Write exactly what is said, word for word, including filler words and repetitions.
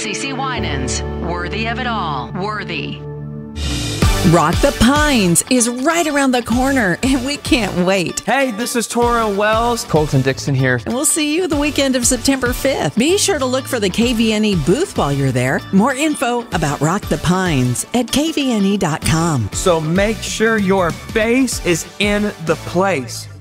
CeCe Winans. Worthy of it all. Worthy. Rock the Pines is right around the corner, and we can't wait. Hey, this is Tora Wells. Colton Dixon here. And we'll see you the weekend of September fifth. Be sure to look for the K V N E booth while you're there. More info about Rock the Pines at K V N E dot com. So make sure your face is in the place.